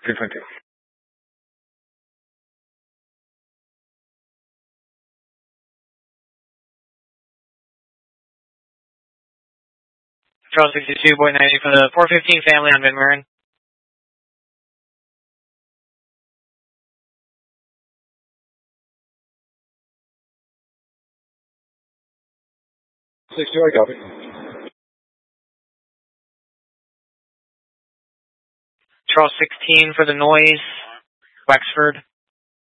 320. Charles 62, Boy 90 for the 415 family on Van Buren. I copy. Charles 16 for the noise, Wexford.